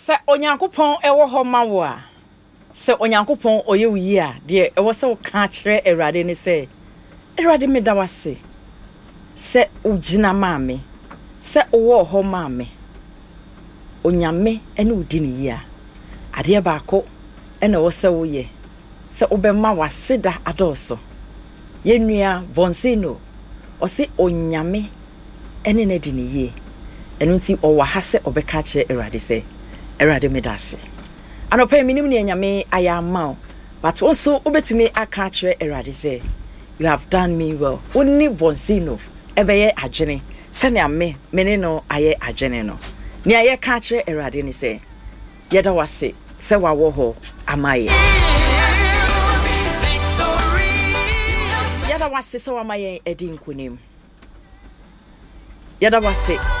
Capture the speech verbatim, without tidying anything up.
Se onyankopon ewo ho ma wo a se onyankopon oye wuyi a de ewo se wo ka kire Awurade ni se Awurade me da wase se ugina maame se owo ho maame onyame ene udi ni yi a ade ba ko ene wo se wo ye se obema waseda adoso yenua Bonsino o se onyame ene na di ni yi enu nti o wa ha se obeka kire Awurade se Awurade me da se anopa minim ne nyame aya ma but also obetumi aka kire Awurade se you have done me well onni Bonsino ebeye agene se ne ame mene no aye agene no ni aye ka kire Awurade ni se yeda wase se wawo ho amaye yeda wase se wamaye edi nkunim yeda wase